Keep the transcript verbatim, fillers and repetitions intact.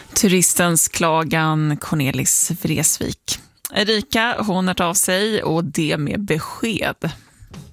Turistens klagan Cornelis Vreeswijk. Erika, hon har av sig och det med besked.